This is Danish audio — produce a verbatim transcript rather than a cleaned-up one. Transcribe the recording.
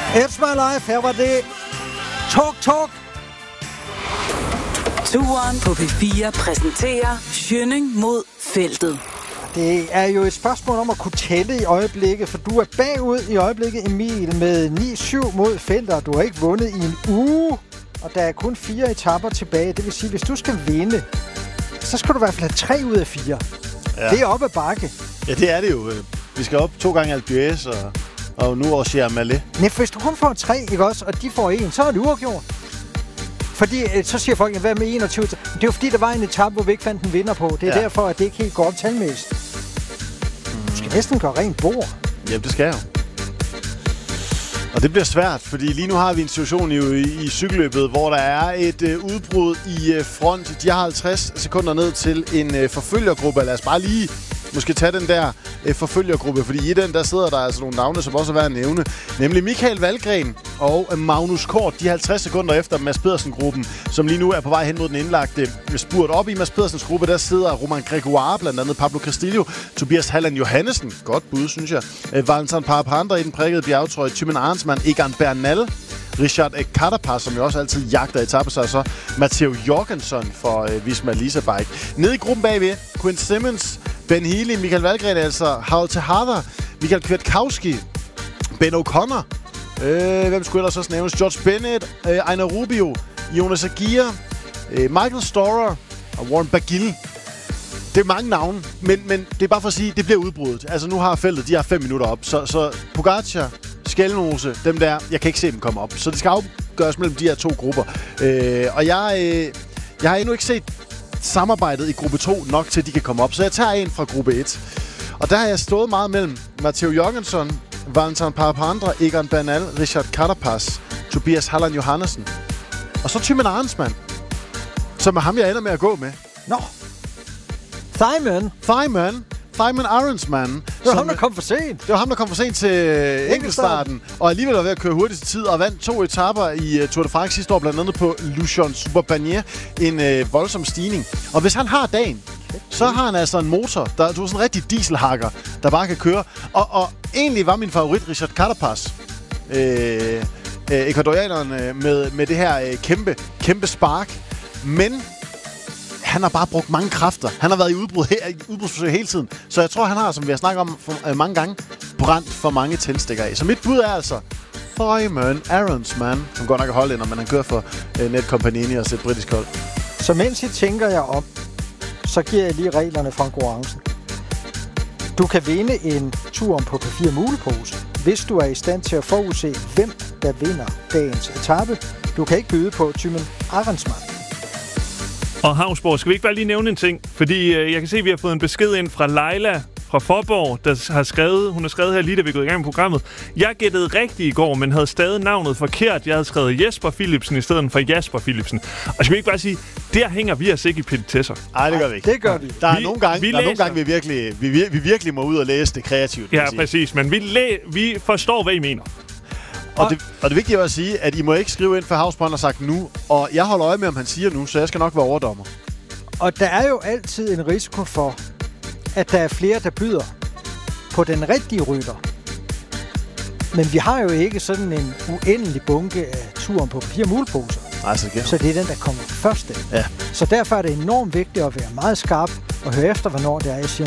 It's my life. Her var det Talk Talk. Turen på P fire præsenterer Schønning mod feltet. Det er jo et spørgsmål om at kunne tælle i øjeblikket, for du er bagud i øjeblikket, Emil, med ni syv mod feltet. Du har ikke vundet i en uge, og der er kun fire etaper tilbage. Det vil sige, hvis du skal vinde, så skal du i hvert fald have tre ud af fire. Ja. Det er op ad bakke. Ja, det er det jo. Vi skal op to gange Alpe d'Huez og, og nu også Chamonix. Nej, hvis du kun får tre, ikke også, og de får en, så er det uafgjort. Fordi så siger folk, hvad med enogtyve? Det er jo fordi, der var en etape, hvor vi ikke fandt en vinder på. Det er ja. derfor, at det ikke helt går op talmæssigt. Du skal næsten gøre rent bord. Jamen, det skal jeg jo. Og det bliver svært, fordi lige nu har vi en situation i, i cykelløbet, hvor der er et øh, udbrud i øh, front. De har halvtreds sekunder ned til en øh, forfølgergruppe. Lad os bare lige måske tage den der øh, forfølgergruppe, fordi i den der sidder der altså nogle navne, som også er værd at nævne. Nemlig Michael Valgren og øh, Magnus Kort. De er halvtreds sekunder efter Mads Pedersen-gruppen, som lige nu er på vej hen mod den indlagte spurt. Op i Mads Pedersens gruppe, der sidder Roman Gregoire, blandt andet Pablo Castillo, Tobias Halland Johannesen, godt bud, synes jeg. Øh, Valentin Parapanda i den prikkede bjergtrøje, Thymen Arensman, Egan Bernal, Richard Carapaz, som jo også altid jagter etaper sig, og så Matteo Jorgensen for øh, Visma Lease Bike. Nede i gruppen bagved, Quinn Simmons, Ben Healy, Michael Valgren, altså Harold Tejada, Michael Kwiatkowski, Ben O'Connor, øh, hvem skulle ellers også nævnes? George Bennett, øh, Ejner Rubio, Jonas Aguirre, øh, Michael Storer og Warren Barguil. Det er mange navne, men, men det er bare for at sige, det bliver udbruddet. Altså nu har feltet, de har fem minutter op, så, så Pogacar, Skelmose, dem der, jeg kan ikke se dem komme op. Så det skal afgøres mellem de her to grupper. Øh, og jeg, øh, jeg har endnu ikke set samarbejdet i gruppe to nok til, at de kan komme op. Så jeg tager en fra gruppe et. Og der har jeg stået meget mellem Matteo Jorgensen, Valentin Parapanda, Egan Bernal, Richard Carapaz, Tobias Halland Johannesen. Og så Thymen Arensman, som er ham, jeg ender med at gå med. Nå. Thymen. Thymen. Thymen Arensman. Det var ham, der kom for sent. Det var ham, der kom for sent til enkeltstarten. Og alligevel var ved at køre hurtigt til tid og vandt to etaper i uh, Tour de France sidste år, blandt andet på Luchon Superbanier. En uh, voldsom stigning. Og hvis han har dagen, så har han altså en motor, der du er sådan en rigtig dieselhakker, der bare kan køre. Og, og egentlig var min favorit Richard Carapaz. Øh, øh, Ecuadorianeren øh, med, med det her øh, kæmpe, kæmpe spark. Men han har bare brugt mange kræfter. Han har været i udbrud he- udbrudsforsøg hele tiden. Så jeg tror, han har, som vi har snakket om for, øh, mange gange, brændt for mange tændstikker af. Så mit bud er altså Thymen Arensman, som godt nok er hollænder, men han kører for øh, Netcompagnie og et britisk hold. Så mens I tænker jer om, så giver jeg lige reglerne fra konkurrencen. Du kan vinde en tur på P fire mulepose, hvis du er i stand til at forudse, hvem der vinder dagens etape. Du kan ikke byde på Thymen Arensman. Og Havsborg, skal vi ikke bare lige nævne en ting? Fordi øh, jeg kan se, at vi har fået en besked ind fra Leila fra Forborg, der har skrevet, hun har skrevet her lige, da vi gik i gang med programmet. Jeg gættede rigtigt i går, men havde stadig navnet forkert. Jeg havde skrevet Jesper Philipsen i stedet for Jasper Philipsen. Og skal vi ikke bare sige, der hænger vi os ikke i petitesser. Nej, det gør vi ikke. Det gør vi. Der er vi, nogle gange, vi, der er nogle gange vi, virkelig, vi, vi virkelig må ud og læse det kreativt. Ja, præcis. Men vi, læ- vi forstår, hvad I mener. Og det, og det vigtige er at sige, at I må ikke skrive ind for Havsbrand og sagt nu. Og jeg holder øje med, om han siger nu, så jeg skal nok være overdommer. Og der er jo altid en risiko for, at der er flere, der byder på den rigtige rytter. Men vi har jo ikke sådan en uendelig bunke af turen på fire muleposer. Nej, så, så det er den, der kommer først. Ja. Så derfor er det enormt vigtigt at være meget skarp og høre efter, hvornår det er, jeg siger